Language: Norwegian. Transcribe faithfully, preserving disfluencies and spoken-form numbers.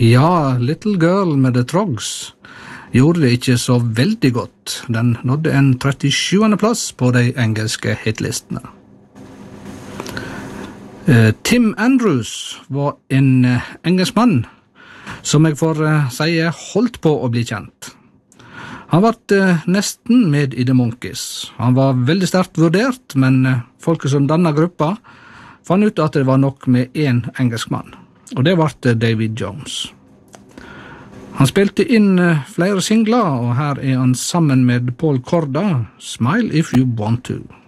Ja, Little Girl med The Trogs gjorde det ikke så veldig godt. Den nådde en trettisjuende plass på de engelske hitlistene. Eh, Tim Andrews var en eh, engelskmann som jeg får eh, si holdt på å bli kjent. Han var eh, nesten med i The Monkees. Han var veldig sterkt vurdert, men eh, folket som denne gruppa fant ut at det var nok med en engelskmann, og det var David Jones. Han spilte inn eh, flere singler, og her er han sammen med Paul Korda, Smile If You Want To.